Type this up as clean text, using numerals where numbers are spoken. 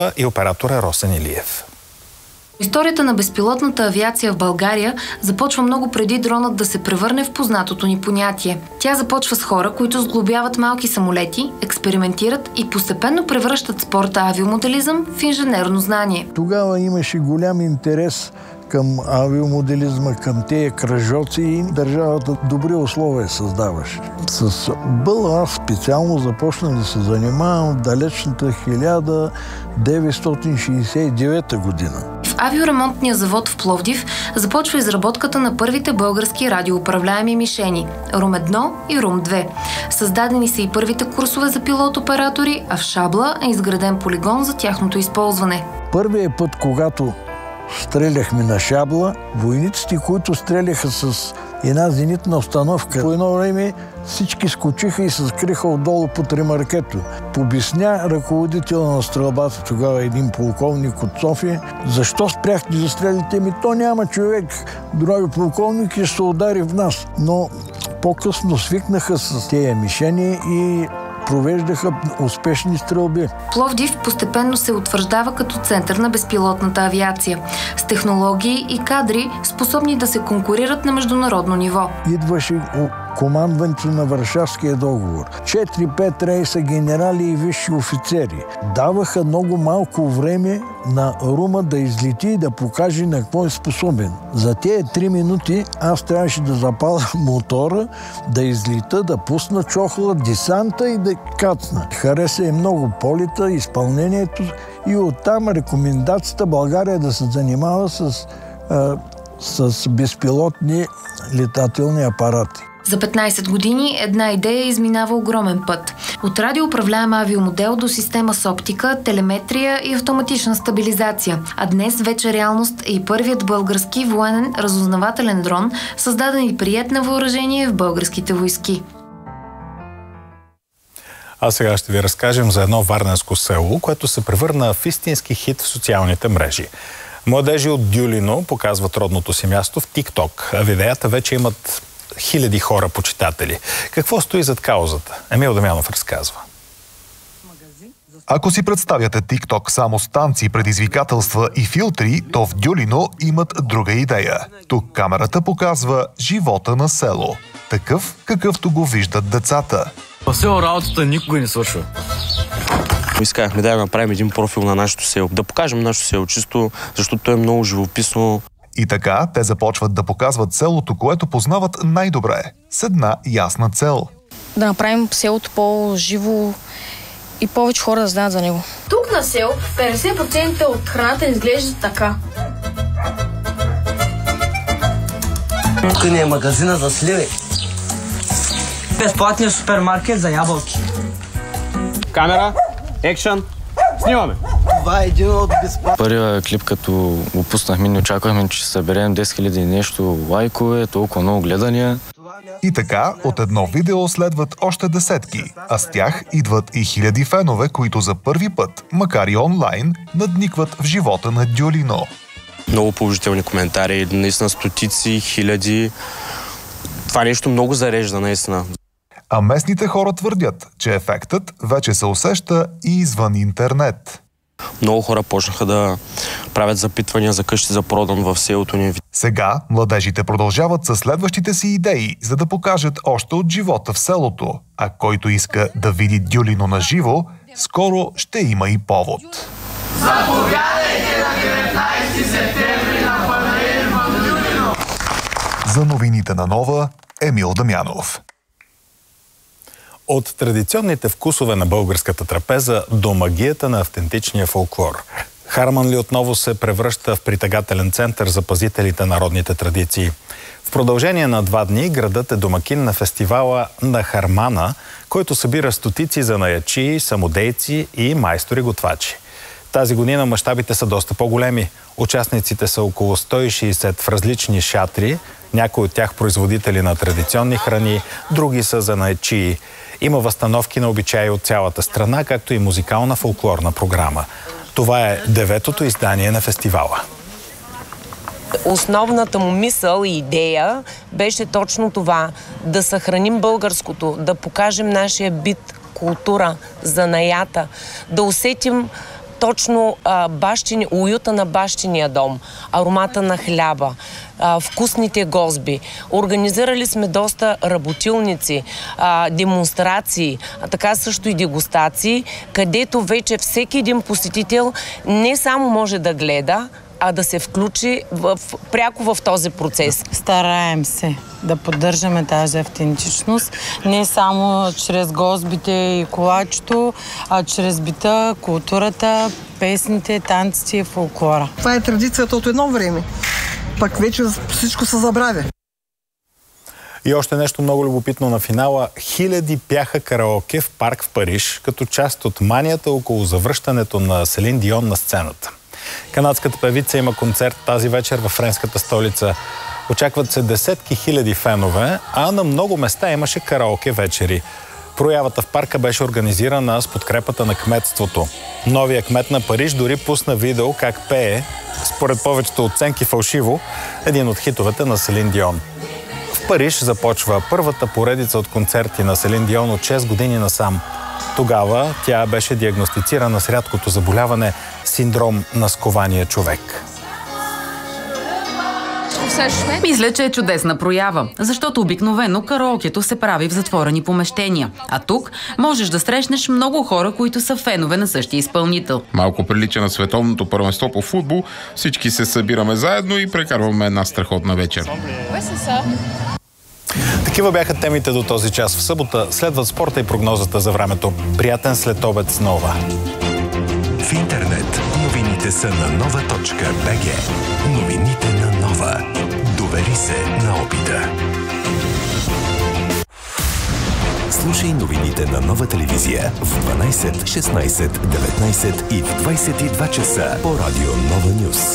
и оператора Росен Илиев. Историята на безпилотната авиация в България започва много преди дронът да се превърне в познатото ни понятие. Тя започва с хора, които сглобяват малки самолети, експериментират и постепенно превръщат спорта авиомоделизъм в инженерно знание. Тогава имаше голям интерес към авиомоделизма, към тези кръжоци и държавата добри условия създаваше. С БЛА специално започна да се занимавам в далечната 1969 година. В авиоремонтния завод в Пловдив започва изработката на първите български радиоуправляеми мишени – Рум-1 и Рум-2. Създадени са и първите курсове за пилот-оператори, а в Шабла е изграден полигон за тяхното използване. Първият път, когато стреляхме на Шабла, войниците, които стреляха с една зенитна установка, по едно време всички скочиха и се скриха отдолу под ремаркето. Обясня ръководителя на стрелбата, тогава един полковник от София, защо спряхте да стреляте? То няма човек, други полковник и ще се удари в нас. Но по-късно свикнаха с тези мишени и провеждаха успешни стрелби. Пловдив постепенно се утвърждава като център на безпилотната авиация, с технологии и кадри, способни да се конкурират на международно ниво. Идваше командването на Варшавския договор. 4-5 рейса генерали и висши офицери. Даваха много малко време на Рума да излети и да покаже на какво е способен. За тези 3 минути аз трябваше да запаля мотора, да излита, да пусна чохла, десанта и да кацна. Хареса и много полета, изпълнението и оттам рекомендацията България да се занимава с безпилотни летателни апарати. За 15 години една идея изминава огромен път. От радиоуправляем авиомодел до система с оптика, телеметрия и автоматична стабилизация. А днес вече реалност е и първият български военен разузнавателен дрон, създаден и приет на въоръжение в българските войски. А сега ще ви разкажем за едно варненско село, което се превърна в истински хит в социалните мрежи. Младежи от Дюлино показват родното си място в TikTok, а видеята вече имат хиляди хора почитатели. Какво стои зад каузата? Емил Дамянов разказва. Ако си представяте TikTok само с танци, предизвикателства и филтри, то в Дюлино имат друга идея. Тук камерата показва живота на село. Такъв, какъвто го виждат децата. В село работата никога не свършва. Искахме да направим един профил на нашето село. Да покажем нашето село, чисто защото то е много живописно. И така, те започват да показват селото, което познават най-добре, с една ясна цел. Да направим селото по-живо и повече хора да знаят за него. Тук на село 50% от храната изглежда така. Тук ни е магазина за сливи. Безплатният супермаркет за ябълки. Камера, екшън, снимаме! Това е един от безплатни. Първият клип, като го пуснахме, не очаквахме, че ще съберем 10 000 нещо лайкове, толкова много гледания. И така, от едно видео следват още десетки, а с тях идват и хиляди фенове, които за първи път, макар и онлайн, надникват в живота на Дюлино. Много положителни коментари, наистина стотици, хиляди. Това нещо много зарежда, наистина. А местните хора твърдят, че ефектът вече се усеща и извън интернет. Много хора почнаха да правят запитвания за къщи за продан в селото ни. Сега младежите продължават със следващите си идеи, за да покажат още от живота в селото. А който иска да види Дюлино на живо, скоро ще има и повод. Заповядайте на 19 септември на панаир в Дюлино! За новините на Нова, Емил Дамянов. От традиционните вкусове на българската трапеза до магията на автентичния фолклор. Харманли отново се превръща в притегателен център за пазителите на народните традиции. В продължение на 2 дни градът е домакин на фестивала на Хармана, който събира стотици занаятчии, самодейци и майстори-готвачи. Тази година мащабите са доста по-големи. Участниците са около 160 в различни шатри, някои от тях производители на традиционни храни, други са занаятчии. Има възстановки на обичаи от цялата страна, както и музикална фолклорна програма. Това е 9-то издание на фестивала. Основната му мисъл и идея беше точно това – да съхраним българското, да покажем нашия бит, култура, занаята, да усетим точно уюта на бащиния дом, аромата на хляба, вкусните гозби. Организирали сме доста работилници, демонстрации, така също и дегустации, където вече всеки един посетител не само може да гледа, а да се включи пряко в този процес. Стараем се да поддържаме тази автентичност, не само чрез гозбите и колачето, а чрез бита, културата, песните, танците и фолклора. Това е традицията от едно време, пък вече всичко се забравя. И още нещо много любопитно на финала. Хиляди пяха караоке в парк в Париж, като част от манията около завръщането на Селин Дион на сцената. Канадската певица има концерт тази вечер във френската столица. Очакват се десетки хиляди фенове, а на много места имаше караоке вечери. Проявата в парка беше организирана с подкрепата на кметството. Новия кмет на Париж дори пусна видео как пее, според повечето оценки фалшиво, един от хитовете на Селин Дион. В Париж започва първата поредица от концерти на Селин Дион от 6 години насам. Тогава тя беше диагностицирана с рядкото заболяване синдром на скования човек. Мисля, че е чудесна проява, защото обикновено караокето се прави в затворени помещения. А тук можеш да срещнеш много хора, които са фенове на същия изпълнител. Малко прилича на световното първенство по футбол. Всички се събираме заедно и прекарваме една страхотна вечер. Такива бяха темите до този час. В събота следват спорта и прогнозата за времето. Приятен следобед с Нова. В интернет новините са на nova.bg. Новините на Нова. Довери се на опита. Слушай новините на Нова телевизия в 12, 16, 19 и в 22 часа по радио Нова Нюс.